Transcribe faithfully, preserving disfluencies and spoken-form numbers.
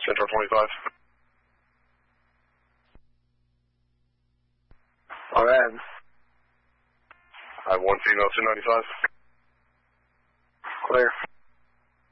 Centaur twenty-five. R N. I have one female, two ninety-five. Clear.